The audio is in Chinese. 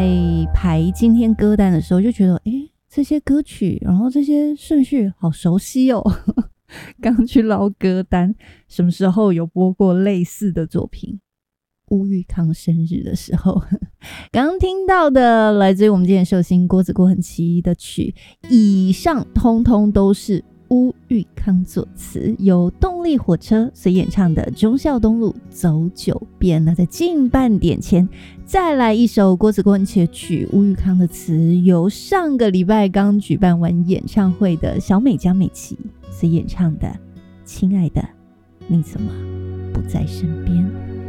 在排今天歌单的时候就觉得这些歌曲然后这些顺序好熟悉哦刚去捞歌单，什么时候有播过类似的作品？乌玉康生日的时候刚刚听到的来自于我们今天寿星郭子郭恒奇的曲，以上通通都是乌玉康作词，由动力火车所演唱的忠孝东路走九遍。那在近半点前再来一首郭子郭恒奇的曲，乌玉康的词，由上个礼拜刚举办完演唱会的小美江美琪所演唱的亲爱的你怎么不在身边。